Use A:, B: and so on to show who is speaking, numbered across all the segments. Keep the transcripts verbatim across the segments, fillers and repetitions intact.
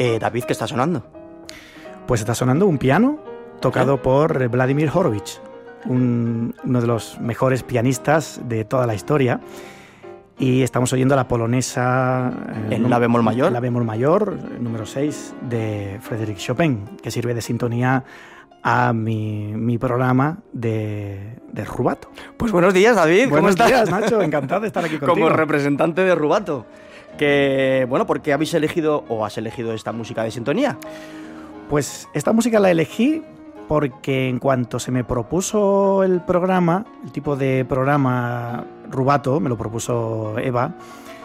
A: Eh, David, ¿qué está sonando?
B: Pues está sonando un piano tocado
A: ¿Eh?
B: por Vladimir Horowitz, un, uno de los mejores pianistas de toda la historia. Y estamos oyendo la polonesa...
A: ¿En eh, la bemol mayor?
B: La bemol mayor, número seis, de Frédéric Chopin, que sirve de sintonía a mi, mi programa de, de Rubato.
A: Pues buenos días, David. ¿Cómo
B: buenos
A: estás?
B: días, Nacho. Encantado de estar aquí contigo.
A: Como representante de Rubato. Que, bueno, ¿por qué habéis elegido o has elegido esta música de sintonía?
B: Pues esta música la elegí porque en cuanto se me propuso el programa, el tipo de programa Rubato, me lo propuso Eva,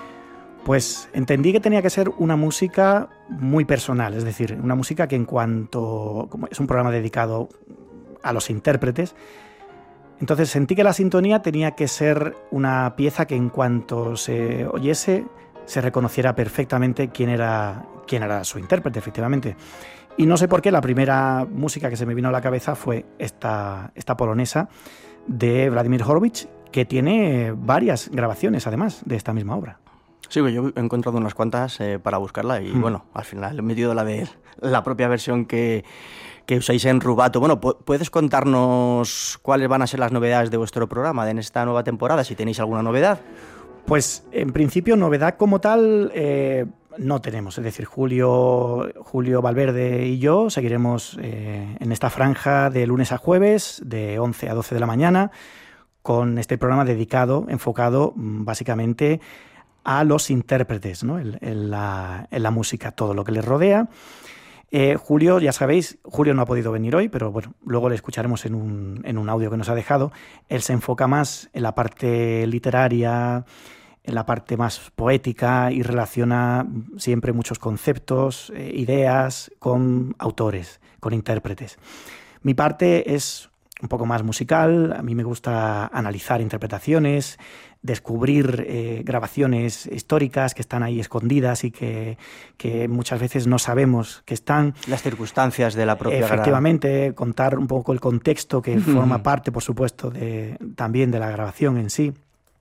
B: pues entendí que tenía que ser una música muy personal, es decir, una música que en cuanto... como es un programa dedicado a los intérpretes, entonces sentí que la sintonía tenía que ser una pieza que en cuanto se oyese se reconociera perfectamente quién era, quién era su intérprete, efectivamente. Y no sé por qué la primera música que se me vino a la cabeza fue esta, esta polonesa de Vladimir Horowitz, que tiene varias grabaciones, además, de esta misma obra.
A: Sí, yo he encontrado unas cuantas eh, para buscarla y, mm. bueno, al final he metido la de la propia versión que, que usáis en Rubato. Bueno, ¿puedes contarnos cuáles van a ser las novedades de vuestro programa en esta nueva temporada, si tenéis alguna novedad?
B: Pues, en principio, novedad como tal... Eh, no tenemos, es decir, Julio, Julio Valverde y yo seguiremos eh, en esta franja de lunes a jueves, de once a doce de la mañana, con este programa dedicado, enfocado básicamente a los intérpretes, ¿no? en, en, la, en la música, todo lo que les rodea. Eh, Julio, ya sabéis, Julio no ha podido venir hoy, pero bueno, luego le escucharemos en un, en un audio que nos ha dejado. Él se enfoca más en la parte literaria, en la parte más poética y relaciona siempre muchos conceptos, eh, ideas con autores, con intérpretes. Mi parte es un poco más musical, a mí me gusta analizar interpretaciones, descubrir eh, grabaciones históricas que están ahí escondidas y que, que muchas veces no sabemos que están.
A: Las circunstancias de la propia
B: Efectivamente, gra... contar un poco el contexto que forma parte, por supuesto, de, también de la grabación en sí.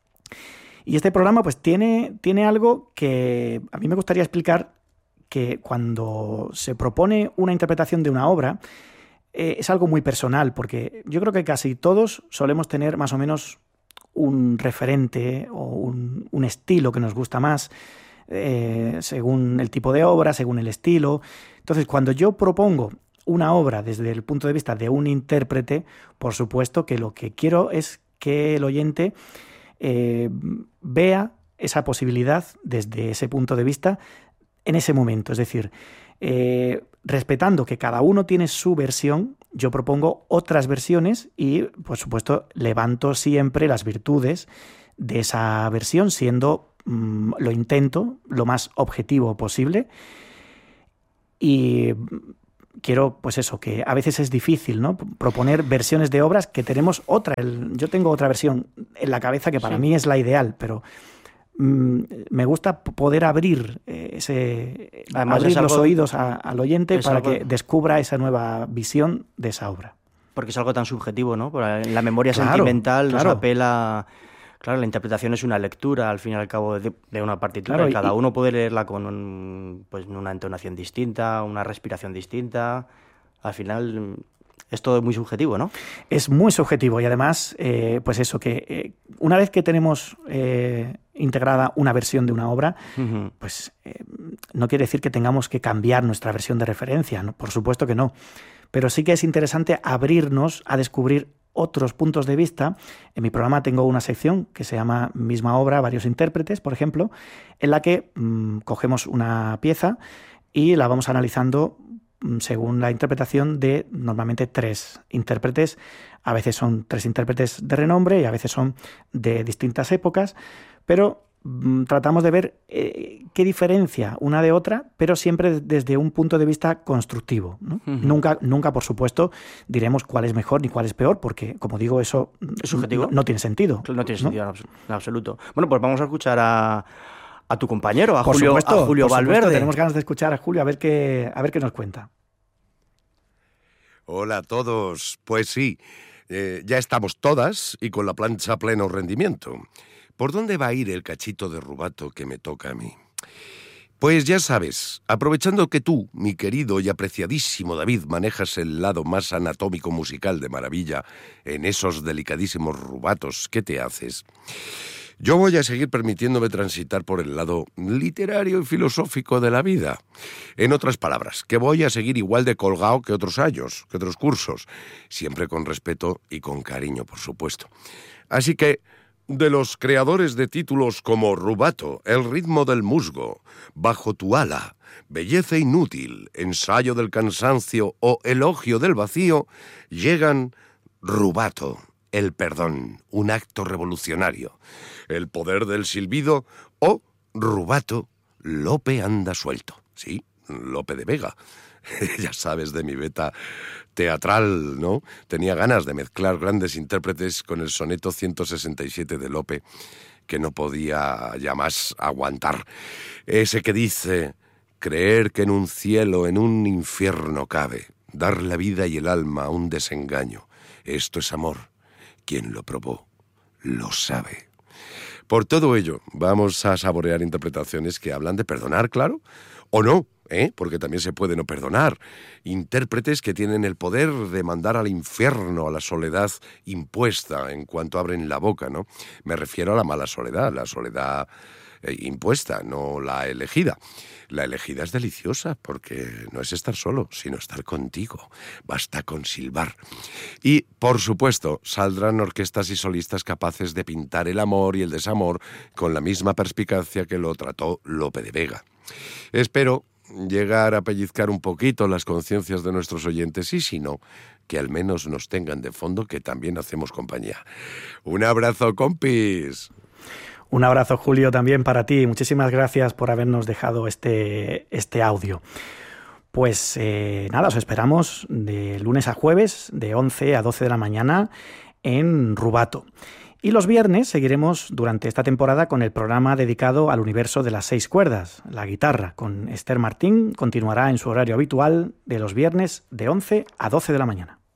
B: Y este programa pues tiene, tiene algo que a mí me gustaría explicar, que cuando se propone una interpretación de una obra eh, es algo muy personal, porque yo creo que casi todos solemos tener más o menos un referente o un, un estilo que nos gusta más, eh, según el tipo de obra, según el estilo. Entonces, cuando yo propongo una obra desde el punto de vista de un intérprete, por supuesto que lo que quiero es que el oyente Eh, vea esa posibilidad desde ese punto de vista en ese momento. Es decir, eh, respetando que cada uno tiene su versión, yo propongo otras versiones y, por supuesto, levanto siempre las virtudes de esa versión, siendo, mmm, lo intento, lo más objetivo posible. Y quiero, pues eso, que a veces es difícil, ¿no?, proponer versiones de obras que tenemos otra. El, yo tengo otra versión en la cabeza que para sí. mí es la ideal, pero mmm, me gusta poder abrir eh, ese, Además, abrir los algo, oídos a, al oyente para algo, que descubra esa nueva visión de esa obra.
A: Porque es algo tan subjetivo, ¿no? La memoria
B: claro,
A: sentimental
B: claro.
A: nos apela. Claro, la interpretación es una lectura, al fin y al cabo, de, de una partitura. Claro, y cada y, uno puede leerla con un, pues, una entonación distinta, una respiración distinta. Al final es todo muy subjetivo, ¿no?
B: Es muy subjetivo y además, eh, pues eso, que eh, una vez que tenemos eh, integrada una versión de una obra, uh-huh. pues eh, no quiere decir que tengamos que cambiar nuestra versión de referencia, ¿no? Por supuesto que no. Pero sí que es interesante abrirnos a descubrir otros puntos de vista. En mi programa tengo una sección que se llama Misma obra, varios intérpretes, por ejemplo, en la que mmm, cogemos una pieza y la vamos analizando mmm, según la interpretación de normalmente tres intérpretes. A veces son tres intérpretes de renombre y a veces son de distintas épocas, pero mmm, tratamos de ver eh, qué diferencia una de otra, pero siempre desde un punto de vista constructivo, ¿no? Uh-huh. Nunca, nunca, por supuesto, diremos cuál es mejor ni cuál es peor, porque, como digo, eso
A: ¿es subjetivo?
B: No, no tiene sentido.
A: No tiene sentido, ¿no? En absoluto. Bueno, pues vamos a escuchar a, a tu compañero, a
B: por
A: Julio,
B: supuesto,
A: a Julio
B: por
A: Valverde.
B: Supuesto, tenemos ganas de escuchar a Julio, a ver qué, a ver qué nos cuenta.
C: Hola a todos. Pues sí, eh, ya estamos todas y con la plancha a pleno rendimiento. ¿Por dónde va a ir el cachito de Rubato que me toca a mí? Pues ya sabes, aprovechando que tú, mi querido y apreciadísimo David, manejas el lado más anatómico musical de Maravilla en esos delicadísimos rubatos que te haces, yo voy a seguir permitiéndome transitar por el lado literario y filosófico de la vida. En otras palabras, que voy a seguir igual de colgado que otros años, que otros cursos, siempre con respeto y con cariño, por supuesto. Así que, de los creadores de títulos como Rubato, El ritmo del musgo, Bajo tu ala, Belleza inútil, Ensayo del cansancio o Elogio del vacío, llegan Rubato, El perdón, un acto revolucionario, El poder del silbido o Rubato, Lope anda suelto. Sí, Lope de Vega. Ya sabes de mi beta teatral, ¿no? Tenía ganas de mezclar grandes intérpretes con el soneto ciento sesenta y siete de Lope, que no podía ya más aguantar. Ese que dice: creer que en un cielo, en un infierno cabe, dar la vida y el alma a un desengaño. Esto es amor. Quien lo probó, lo sabe. Por todo ello, vamos a saborear interpretaciones que hablan de perdonar, claro, o no, ¿eh? Porque también se puede no perdonar. Intérpretes que tienen el poder de mandar al infierno a la soledad impuesta en cuanto abren la boca, ¿no? Me refiero a la mala soledad, la soledad eh, impuesta, no la elegida. La elegida es deliciosa porque no es estar solo, sino estar contigo. Basta con silbar. Y, por supuesto, saldrán orquestas y solistas capaces de pintar el amor y el desamor con la misma perspicacia que lo trató Lope de Vega. Espero llegar a pellizcar un poquito las conciencias de nuestros oyentes y, si no, que al menos nos tengan de fondo, que también hacemos compañía. Un abrazo, compis.
B: Un abrazo, Julio, también para ti. Muchísimas gracias por habernos dejado este, este audio. Pues eh, nada, os esperamos de lunes a jueves, de once a doce de la mañana, en Rubato. Y los viernes seguiremos durante esta temporada con el programa dedicado al universo de las seis cuerdas, la guitarra, con Esther Martín. Continuará en su horario habitual de los viernes de once a doce de la mañana.